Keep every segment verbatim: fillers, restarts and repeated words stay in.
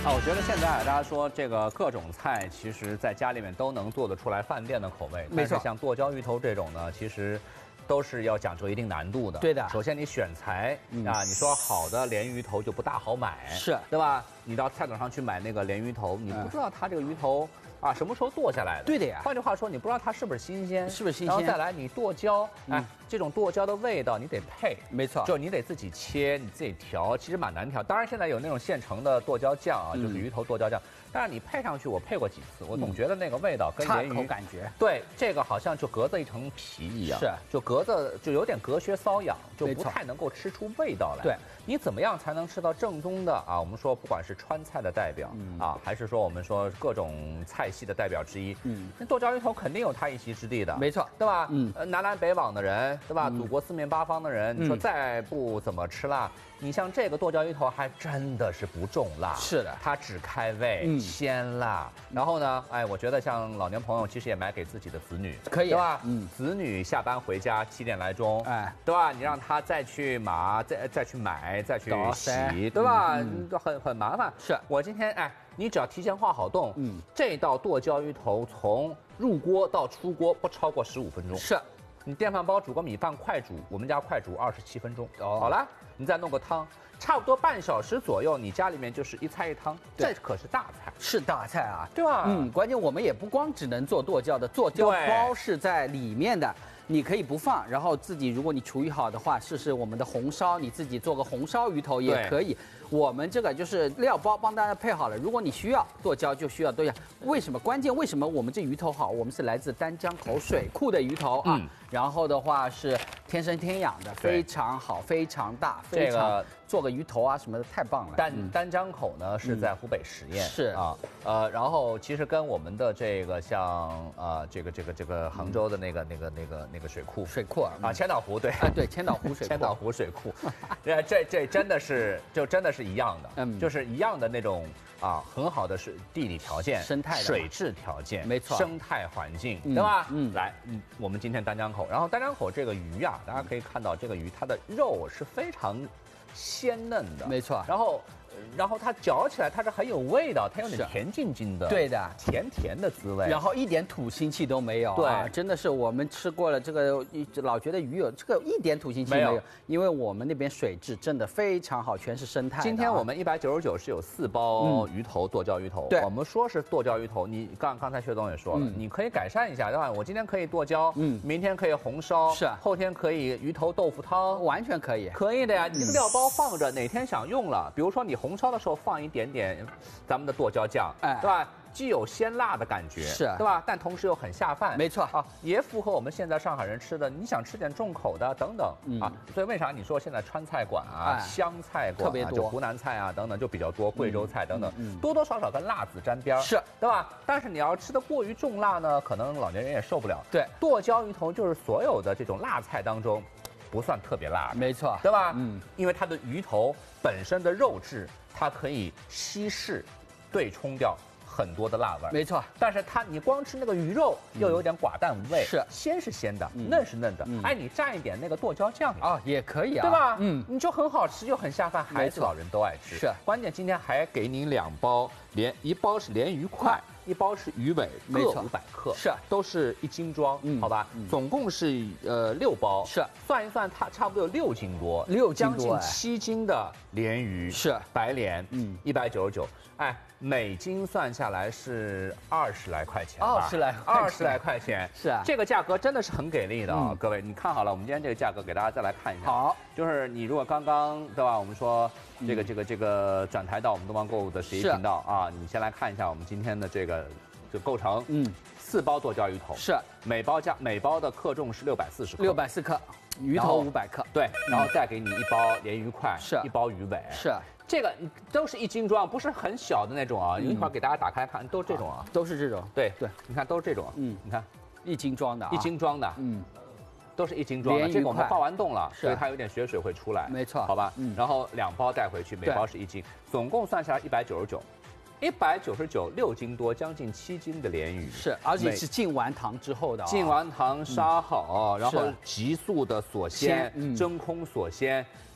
啊，我觉得现在大家说这个各种菜，其实在家里面都能做得出来饭店的口味。 没错， 像剁椒鱼头这种呢，其实都是要讲究一定难度的。 对的。 首先你选材、嗯、啊，你说好的鲢鱼头就不大好买， 是对吧？你到菜场上去买那个鲢鱼头，你不知道它这个鱼头。嗯啊，什么时候剁下来的？ 对的呀。 换句话说，你不知道它是不是新鲜， 是不是新鲜？ 然后再来，你剁椒，哎，嗯、这种剁椒的味道你得配， 没错， 就你得自己切，你自己调，其实蛮难调。当然，现在有那种现成的剁椒酱啊，嗯、就是鱼头剁椒酱，但是你配上去，我配过几次，我总觉得那个味道跟鲢鱼、 嗯、感觉， 对，这个好像就隔着一层皮一样， 是， 就隔着就有点隔靴搔痒，就不太能够吃出味道来。 对， 你怎么样才能吃到正宗的啊？我们说，不管是川菜的代表、嗯、啊，还是说我们说各种菜系的代表之一。嗯，那剁椒鱼头肯定有它一席之地的， 没错， 对吧？嗯，呃，南来北往的人，对吧？嗯、祖国四面八方的人， 嗯、 你说再不怎么吃辣，你像这个剁椒鱼头还真的是不重辣， 是的， 它只开胃，嗯、鲜辣。然后呢，哎，我觉得像老年朋友其实也买给自己的子女， 可以， 对吧？ 嗯， 子女下班回家七点来钟，哎，对吧？你让他再去码，再再去买，再去洗，对吧？嗯，很很麻烦。 是我今天哎。你只要提前画好冻，嗯，这道剁椒鱼头从入锅到出锅不超过十五分钟。 是， 你电饭煲煮个米饭快煮，我们家快煮二十七分钟。哦，好了，你再弄个汤，差不多半小时左右，你家里面就是一菜一汤，这可是大菜， 是大菜啊， 对吧？ 嗯，关键我们也不光只能做剁椒的，剁椒包是在里面的。你可以不放，然后自己如果你厨艺好的话，试试我们的红烧，你自己做个红烧鱼头也可以。我们这个就是料包帮大家配好了，如果你需要剁椒就需要剁椒。为什么？关键为什么我们这鱼头好？我们是来自丹江口水库的鱼头啊，嗯、然后的话是天生天养的，非常好，非常大，非常。这个做个鱼头啊什么的太棒了。 丹丹江口呢是在湖北十堰， 是啊， 呃，然后其实跟我们的这个像呃这个这个这个杭州的那个那个那个那个水库水库啊，千岛湖对啊对，千岛湖水库， 千岛湖水库，这这这真的是就真的是一样的，嗯，就是一样的那种啊很好的水地理条件、 生态水质条件， 没错， 生态环境，对吧？嗯，来，嗯，我们今天丹江口，然后丹江口这个鱼啊，大家可以看到这个鱼它的肉是非常鲜嫩的， 没错， 然后。然后它嚼起来，它是很有味道，它有点甜津津的， 对的， 甜甜的滋味。 然后一点土腥气都没有， 对、 啊，真的是我们吃过了这个，老觉得鱼有这个一点土腥气没有，没有因为我们那边水质真的非常好，全是生态的、啊。 今天我们一百九十九是有四包鱼头，剁椒鱼头。对，我们说是剁椒鱼头，你刚刚才薛总也说了，嗯、你可以改善一下，对吧？我今天可以剁椒，嗯，明天可以红烧， 是， 后天可以鱼头豆腐汤， 完全可以， 可以的呀。你这个料包放着，哪天想用了，比如说你红烧的时候放一点点咱们的剁椒酱，哎，对吧？既有鲜辣的感觉， 是， 对吧？但同时又很下饭， 没错啊，也符合我们现在上海人吃的。你想吃点重口的等等、嗯、啊，所以为啥你说现在川菜馆啊、哎、湘菜馆、啊、 特别多， 就湖南菜啊等等就比较多，贵州菜等等，嗯嗯、多多少少跟辣子沾边儿， 是， 对吧？但是你要吃的过于重辣呢，可能老年人也受不了。 对， 剁椒鱼头就是所有的这种辣菜当中不算特别辣的， 没错， 对吧？嗯，因为它的鱼头本身的肉质，它可以稀释、对冲掉很多的辣味， 没错。 但是它你光吃那个鱼肉，又有点寡淡无味， 是鲜是鲜的，嫩是嫩的。哎，你蘸一点那个剁椒酱啊，也可以啊， 对吧？ 嗯， 你就很好吃，又很下饭，孩子老人都爱吃。 是， 关键今天还给您两包鲢，一包是鲢鱼块。一包是鱼尾，各五百克， 是， 都是一斤装，嗯、好吧、嗯？总共是呃六包， 是， 算一算，它差不多有六斤多， 六斤多， 将近七斤的鲢鱼， 是白鲢，嗯，一百九十九，哎，每斤算下来是二十来块钱吧， 二十来， 二十来块钱， 是啊， 这个价格真的是很给力的啊、嗯！各位，你看好了，我们今天这个价格给大家再来看一下， 好， 就是你如果刚刚对吧？我们说这个这个这个转台到我们东方购物的十一频道啊，你先来看一下我们今天的这个。就构成，嗯，四包剁椒鱼头是每包加每包的克重是六百四十克， 六百四克，鱼头五百克， 对，然后再给你一包鲢鱼块， 是一包鱼尾， 是这个都是一斤装，不是很小的那种啊。一会儿给大家打开看，都是这种啊， 都是这种， 对对， 你看都是这种，嗯，你看一斤装的， 一斤装的，嗯。都是一斤装的，这个我们化完冻了，所以它有点血水会出来， 没错， 好吧，嗯，然后两包带回去，每包是一斤，总共算下来一百九十九。一百九十九，六斤多，将近七斤的鲢鱼， 是，而且是浸完糖之后的、哦， 浸完糖杀好，嗯、然后急速的锁鲜，嗯、真空锁鲜，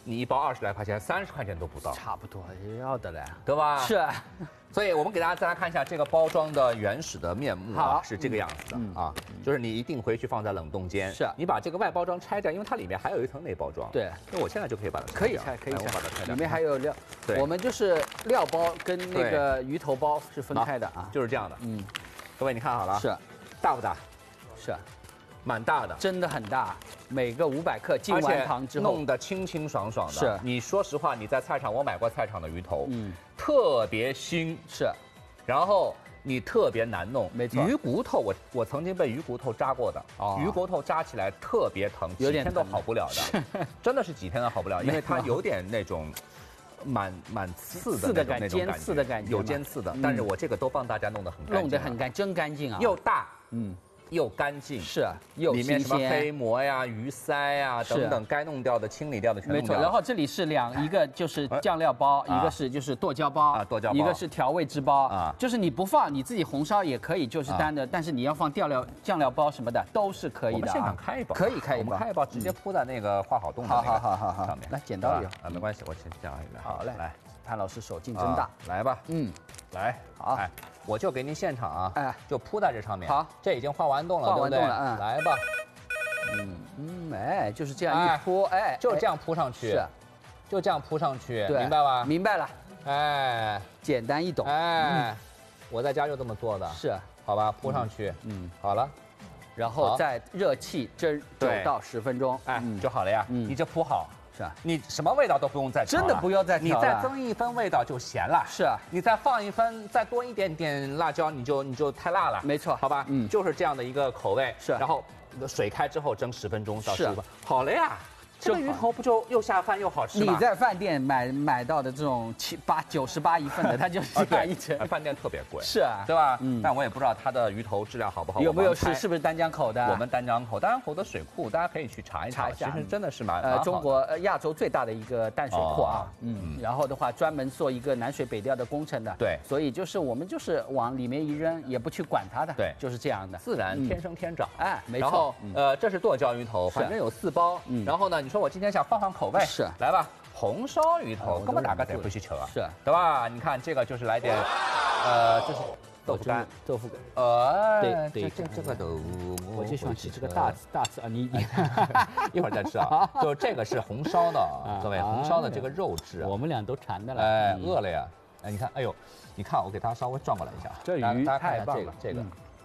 你一包二十来块钱，三十块钱都不到， 差不多要的嘞， 对吧？ 是。 所以我们给大家再来看一下这个包装的原始的面目啊，是这个样子的、 嗯、 啊，就是你一定回去放在冷冻间， 是你把这个外包装拆掉，因为它里面还有一层内包装。 对， 那我现在就可以把它拆可以拆，可以拆， 我把它拆掉。 里面还有料， 对， 我们就是料包跟那个鱼头包是分开的啊， 就是这样的。嗯，各位你看好了， 是大不大？ 是。 蛮大的， 真的很大，每个五百克进完糖之后， 弄得清清爽爽的。 是， 你说实话，你在菜场，我买过菜场的鱼头，嗯，特别腥， 是， 然后你特别难弄， 没错。 鱼骨头，我我曾经被鱼骨头扎过的，哦，鱼骨头扎起来特别疼，几天都好不了的，真的是几天都好不了，因为它有点那种。蛮蛮刺的那种那种尖刺的感觉， 有尖刺的，但是我这个都帮大家弄得很干净， 弄得很干，真干净啊， 又大，嗯。又干净是，又里面什么黑膜呀、鱼鳃呀等等，该弄掉的、清理掉的全弄掉。 没错，然后这里是两一个就是酱料包，一个是就是剁椒包啊，剁椒包， 一个是调味汁包啊，就是你不放你自己红烧也可以，就是单的，但是你要放调料酱料包什么的都是可以的。 我们现场开一包， 可以开一包， 我们开一包直接铺在那个画好洞的那个上面。 来，剪刀有啊，没关系，我先这样一个。 好嘞， 来， 潘老师手劲真大， 来吧，嗯，来， 好。 我就给您现场啊，哎，就铺在这上面。 好， 这已经画完洞了， 画完洞了， 嗯，来吧。 嗯嗯，哎，就是这样一铺，哎， 就这样铺上去， 是， 就这样铺上去，明白吧？ 明白了， 哎， 简单易懂， 哎，我在家就这么做的， 是， 好吧，铺上去，嗯，好了， 然后再热气蒸九到十分钟， 哎，就好了呀。你这铺好。 是啊， 你什么味道都不用再调， 真的不要再调了，你再增一分味道就咸了。 是啊， 你再放一分，再多一点点辣椒，你就你就太辣了。 没错， 好吧，嗯，就是这样的一个口味。 是， 然后水开之后蒸十分钟到十五分，好了呀。这个鱼头不就又下饭又好吃吗？ 你在饭店买买到的这种七八九十八一份的，它就是这样一层， 饭店特别贵， 是啊， 对吧？嗯，但我也不知道它的鱼头质量好不好， 有没有是是不是丹江口的？ 我们丹江口，丹江口的水库，大家可以去查一查，其实真的是蛮呃中国呃亚洲最大的一个淡水库啊，嗯，然后的话专门做一个南水北调的工程的， 对， 所以就是我们就是往里面一扔，也不去管它的， 对， 就是这样的， 自然天生天长， 哎，没错。 然后呃这是剁椒鱼头，反正有四包，然后呢，你说我今天想换换口味， 是， 来吧，红烧鱼头，根本哪个得回去求啊？ 是， 对吧？你看这个就是来点，呃，这是豆腐干， 豆腐干， 呃， 对对，这这个都， 我就喜欢吃这个大大字啊，你你一会儿再吃啊，就这个是红烧的，各位，红烧的这个肉质， 我们俩都馋的了， 哎，饿了呀，哎，你看，哎呦，你看我给它稍微转过来一下， 这鱼太棒了，这个这个，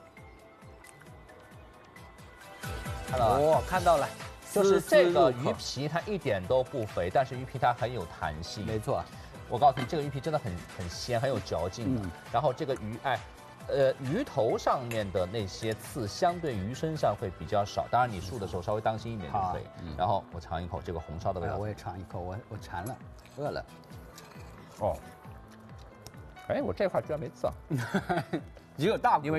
看到了，哦，看到了。 就是这个鱼皮，它一点都不肥，但是鱼皮它很有弹性。 没错， 我告诉你，这个鱼皮真的很很鲜，很有嚼劲的。嗯、然后这个鱼，哎，呃，鱼头上面的那些刺，相对鱼身上会比较少。当然你漱的时候稍微当心一点就可以。嗯、然后我尝一口这个红烧的味道。 我也尝一口，我我馋了，饿了。 哦，哎，我这块居然没刺， 只有大骨。 因为